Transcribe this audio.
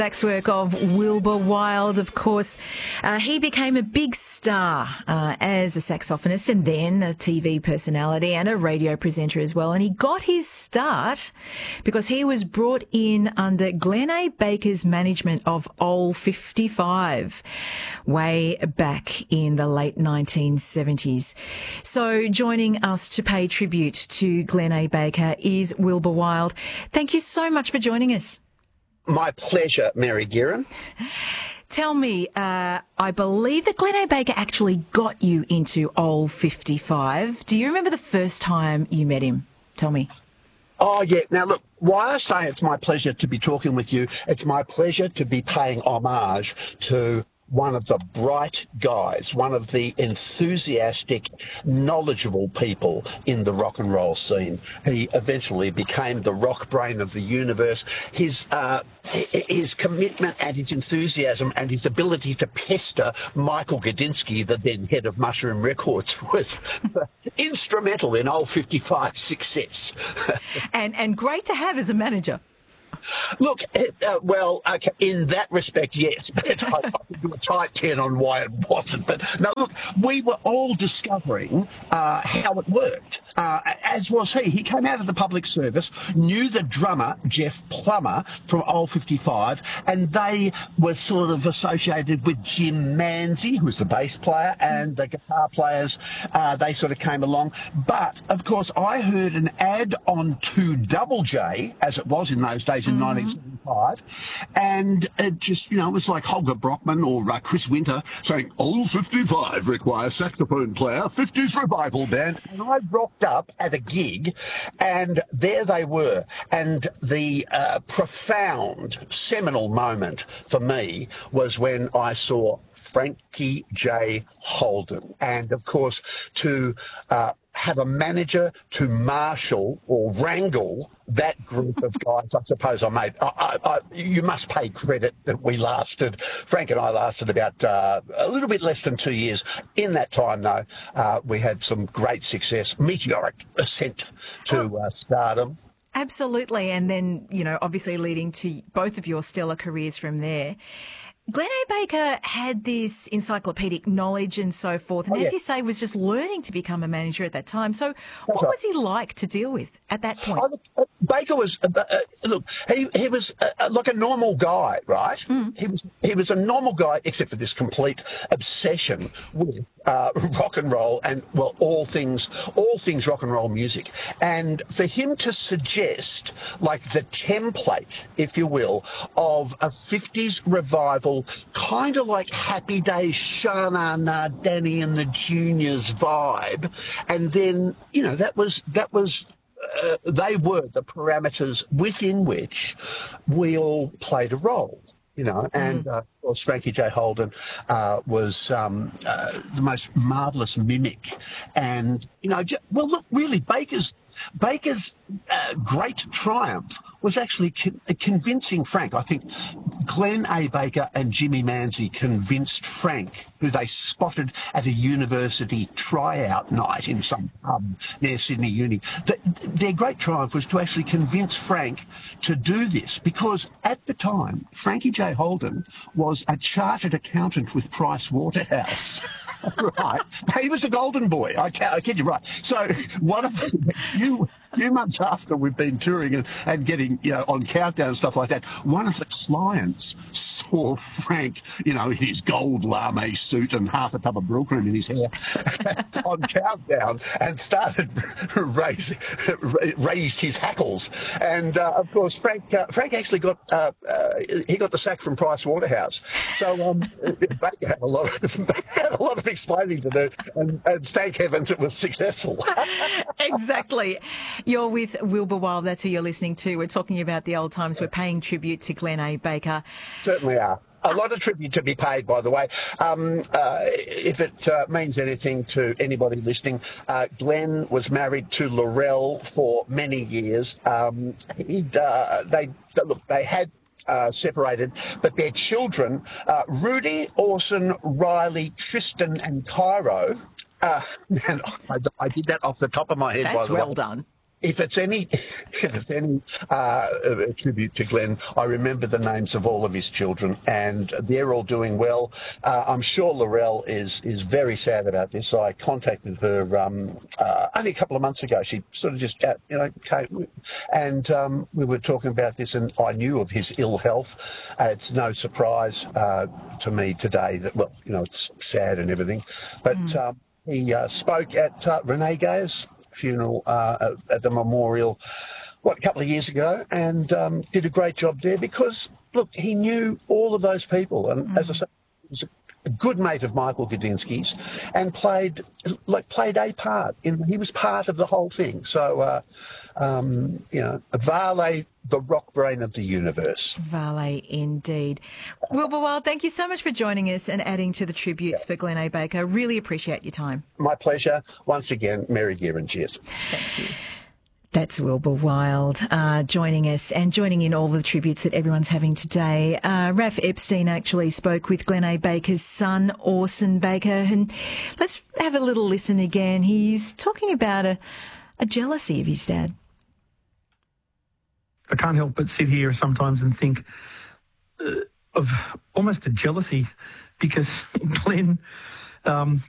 Sax work of Wilbur Wilde, of course. He became a big star as a saxophonist and then a TV personality and a radio presenter as well. And he got his start because he was brought in under Glenn A. Baker's management of Old 55 way back in the late 1970s. So joining us to pay tribute to Glenn A. Baker is Wilbur Wilde. Thank you so much for joining us. My pleasure, Mary Guerin. Tell me, I believe that Glenn A. Baker actually got you into Old 55. Do you remember the first time you met him? Tell me. Oh, yeah. Now, look, why I say it's my pleasure to be talking with you, it's my pleasure to be paying homage to one of the bright guys, one of the enthusiastic, knowledgeable people in the rock and roll scene. He eventually became the rock brain of the universe. His commitment and his enthusiasm and his ability to pester Michael Gudinski, the then head of Mushroom Records, was instrumental in Old 55's success. and great to have as a manager. Look, well, okay, in that respect, yes, but I could do a tight 10 on why it wasn't. But no, look, we were all discovering how it worked, as was he. He came out of the public service, knew the drummer, Jeff Plummer, from Old 55, and they were sort of associated with Jim Manzi, who was the bass player, and the guitar players, they sort of came along. But, of course, I heard an ad on 2JJ, as it was in those days, in 1975, and it just, it was like Holger Brockman or Chris Winter saying, Old 55 requires saxophone player, 50s revival band. And I rocked up at a gig, and there they were. And the profound, seminal moment for me was when I saw Frankie J. Holden. And, of course, to have a manager to marshal or wrangle that group of guys, I suppose you must pay credit that Frank and I lasted about a little bit less than 2 years. In that time, though, we had some great success, meteoric ascent to stardom. Absolutely. And then, obviously leading to both of your stellar careers from there. Glenn A. Baker had this encyclopedic knowledge and so forth, and as you say, was just learning to become a manager at that time. So what was he like to deal with at that point? Baker was, look, he was like a normal guy, right? He was a normal guy, except for this complete obsession with rock and roll and, well, all things rock and roll music. And for him to suggest, like, the template, if you will, of a 50s revival, kind of like Happy Days, Shana Na, Danny and the Juniors vibe, and then, that was they were the parameters within which we all played a role. And of course, Frankie J. Holden was the most marvellous mimic. And, well, look, really, Baker's great triumph was actually convincing Frank. I think Glenn A. Baker and Jimmy Manzi convinced Frank, who they spotted at a university tryout night in some pub near Sydney Uni, that their great triumph was to actually convince Frank to do this, because at the time, Frankie J. Holden was a chartered accountant with Price Waterhouse. Right. He was a golden boy. I kid you, right. So one of few months after we've been touring and getting, on Countdown and stuff like that, one of the clients saw Frank, in his gold lame suit and half a tub of Brylcreem in his hair on Countdown, and started raised his hackles. And of course, Frank actually got the sack from Price Waterhouse. So Baker had a lot of explaining to do, and thank heavens it was successful. Exactly. You're with Wilbur Wilde. That's who you're listening to. We're talking about the old times. We're paying tribute to Glenn A. Baker. Certainly are. A lot of tribute to be paid, by the way. If it means anything to anybody listening, Glenn was married to Laurel for many years. They had separated, but their children, Rudy, Orson, Riley, Tristan and Cairo, man, I did that off the top of my head. That's by the way. well done. If it's any tribute to Glenn, I remember the names of all of his children, and they're all doing well. I'm sure Laurel is very sad about this. I contacted her only a couple of months ago. She sort of just came, and we were talking about this, and I knew of his ill health. It's no surprise to me today that, well, it's sad and everything, but he spoke at Renee Gayer's funeral at the memorial, a couple of years ago, and did a great job there because, look, he knew all of those people, and as I say, he was a good mate of Michael Gudinski's, and played a part he was part of the whole thing. So, Vale, the rock brain of the universe. Vale, indeed. Wilbur Wilde, thank you so much for joining us and adding to the tributes for Glen A. Baker. Really appreciate your time. My pleasure. Once again, Merry Gear and cheers. Thank you. That's Wilbur Wilde joining us and joining in all the tributes that everyone's having today. Raph Epstein actually spoke with Glen A. Baker's son, Orson Baker, and let's have a little listen again. He's talking about a jealousy of his dad. I can't help but sit here sometimes and think of almost a jealousy because Glenn